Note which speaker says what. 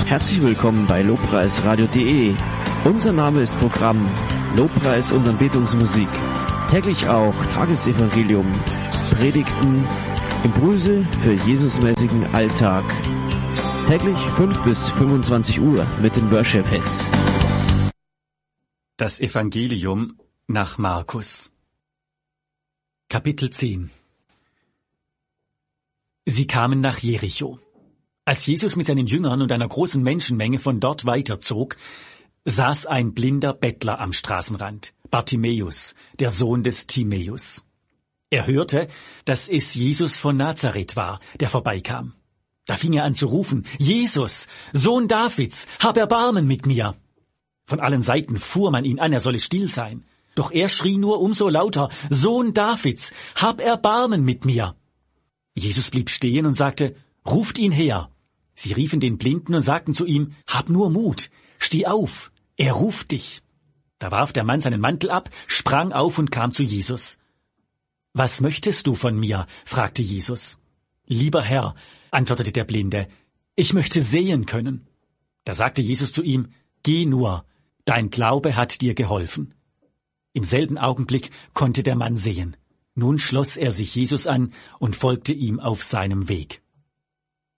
Speaker 1: Herzlich willkommen bei lobpreisradio.de. Unser Name ist Programm Lobpreis und Anbetungsmusik. Täglich auch Tagesevangelium, Predigten, Impulse für Jesusmäßigen Alltag. Täglich 5 bis 25 Uhr mit den Worship Hits.
Speaker 2: Das Evangelium nach Markus. Kapitel 10. Sie kamen nach Jericho. Als Jesus mit seinen Jüngern und einer großen Menschenmenge von dort weiterzog, saß ein blinder Bettler am Straßenrand, Bartimäus, der Sohn des Timäus. Er hörte, dass es Jesus von Nazareth war, der vorbeikam. Da fing er an zu rufen: Jesus, Sohn Davids, hab Erbarmen mit mir! Von allen Seiten fuhr man ihn an, er solle still sein. Doch er schrie nur umso lauter: Sohn Davids, hab Erbarmen mit mir! Jesus blieb stehen und sagte: Ruft ihn her! Sie riefen den Blinden und sagten zu ihm: Hab nur Mut, steh auf, er ruft dich. Da warf der Mann seinen Mantel ab, sprang auf und kam zu Jesus. Was möchtest du von mir? Fragte Jesus. Lieber Herr, antwortete der Blinde, ich möchte sehen können. Da sagte Jesus zu ihm: Geh nur, dein Glaube hat dir geholfen. Im selben Augenblick konnte der Mann sehen. Nun schloss er sich Jesus an und folgte ihm auf seinem Weg.